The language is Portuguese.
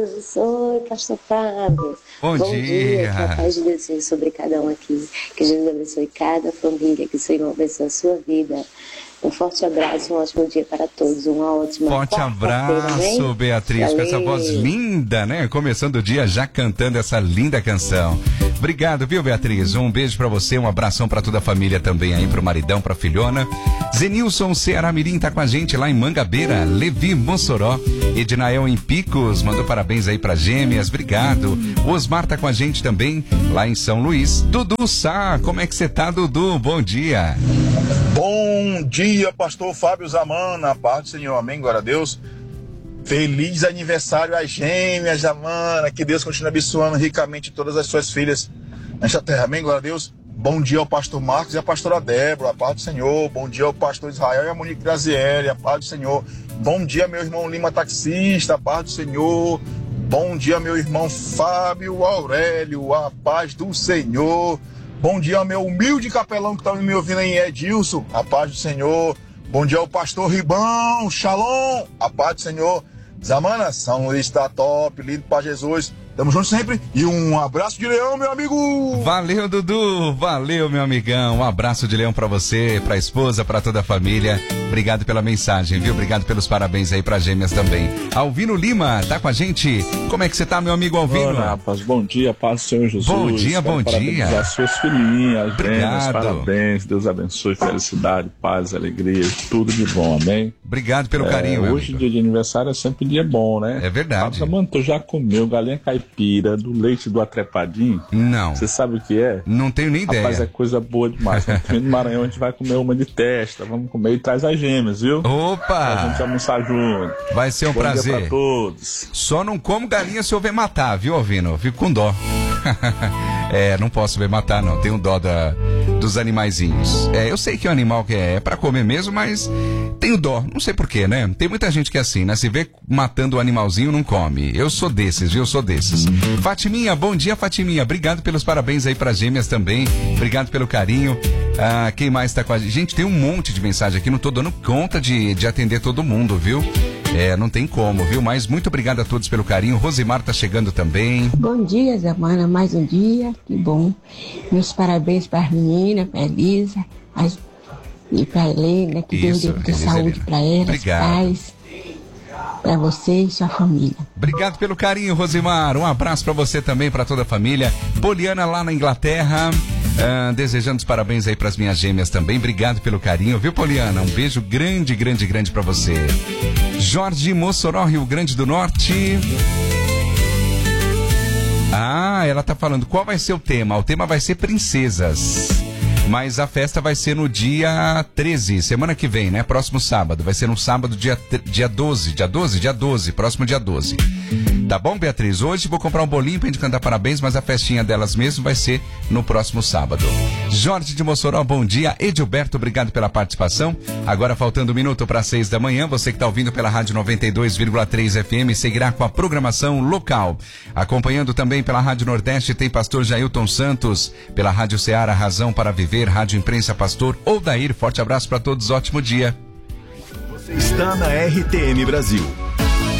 Oi, pastor Fábio. Bom dia. Que a paz de Deus seja sobre cada um aqui. Que Jesus abençoe cada família, que o Senhor abençoe a sua vida. Um forte abraço, um ótimo dia para todos, uma ótima Forte abraço, Beatriz, com essa voz linda, né? Começando o dia já cantando essa linda canção. Obrigado, viu, Beatriz? Um beijo pra você, um abração pra toda a família também aí, pro maridão, pra filhona. Zenilson Ceará Mirim tá com a gente lá em Mangabeira. Levi Mossoró, Ednael em Picos, mandou parabéns aí pra gêmeas, obrigado. O Osmar tá com a gente também lá em São Luís. Dudu Sá, como é que você tá, Dudu? Bom dia. Bom dia, pastor Fábio Zamana, paz do Senhor, amém, glória a Deus. Feliz aniversário às gêmeas, Zamana, que Deus continue abençoando ricamente todas as suas filhas nesta terra, amém, glória a Deus. Bom dia ao pastor Marcos e à pastora Débora, a paz do Senhor. Bom dia ao pastor Israel e a Monique Grazielli, a paz do Senhor. Bom dia, meu irmão Lima Taxista, a paz do Senhor. Bom dia, meu irmão Fábio Aurélio, a paz do Senhor. Bom dia ao meu humilde capelão que está me ouvindo aí, Edilson, a paz do Senhor. Bom dia ao pastor Ribão, Shalom, a paz do Senhor. Zamana, São Luís está top, lindo para Jesus. Tamo junto sempre e um abraço de leão, meu amigo! Valeu, Dudu! Valeu, meu amigão! Um abraço de leão pra você, pra esposa, pra toda a família. Obrigado pela mensagem, viu? Obrigado pelos parabéns aí pra gêmeas também. Alvino Lima, tá com a gente? Como é que você tá, meu amigo Alvino? Olá, rapaz, bom dia, paz do Senhor Jesus. Bom dia, bom dia. As suas filhinhas, obrigado. Gêmeas, parabéns, Deus abençoe, felicidade, paz, alegria, tudo de bom, amém? Obrigado pelo carinho, meu hoje, amigo. Dia de aniversário é sempre dia bom, né? É verdade. Mas, mano, tu já comeu galinha caipira do leite do atrepadinho? Não. Você sabe o que é? Não tenho nem ideia. Rapaz, é coisa boa demais. Quando no Maranhão a gente vai comer uma de testa, vamos comer e traz as gêmeas, viu? Opa! Pra gente almoçar junto. Vai ser um bom prazer. Dia pra todos. Só não como galinha se eu ver matar, viu, Alvino? Fico com dó. Não posso ver matar, não. Tenho dó dos animaizinhos. Eu sei que é um animal que é pra comer mesmo, mas tenho dó. Não sei porquê, né? Tem muita gente que é assim, né? Se vê matando o animalzinho, não come. Eu sou desses, viu? Eu sou desses. Fatiminha, bom dia, Fatiminha. Obrigado pelos parabéns aí pras gêmeas também. Obrigado pelo carinho. Quem mais tá com a gente? Gente, tem um monte de mensagem aqui. Não tô dando conta de atender todo mundo, viu? Não tem como, viu? Mas muito obrigado a todos pelo carinho. Rosimar tá chegando também. Bom dia, Zamana. Mais um dia. Que bom. Meus parabéns para as meninas, para Elisa e para Helena. Que Deus dê muita saúde para elas. Obrigado. Paz para você e sua família. Obrigado pelo carinho, Rosimar. Um abraço para você também, para toda a família. Poliana lá na Inglaterra. Desejando os parabéns aí pras minhas gêmeas também. Obrigado pelo carinho, viu, Poliana? Um beijo grande, grande, grande pra você. Jorge Mossoró, Rio Grande do Norte. Ela tá falando qual vai ser o tema. O tema vai ser princesas. Mas a festa vai ser no dia 13, semana que vem, né? Próximo sábado. Vai ser no sábado, dia 12. Dia 12, próximo dia 12. Tá bom, Beatriz? Hoje vou comprar um bolinho pra gente cantar parabéns, mas a festinha delas mesmo vai ser no próximo sábado. Jorge de Mossoró, bom dia. Edilberto, obrigado pela participação. Agora faltando 1 minuto para 6 da manhã, você que tá ouvindo pela Rádio 92,3 FM seguirá com a programação local. Acompanhando também pela Rádio Nordeste tem pastor Jailton Santos, pela Rádio Ceará Razão para Viver, Rádio Imprensa Pastor Odair. Forte abraço para todos, ótimo dia. Você está na RTM Brasil.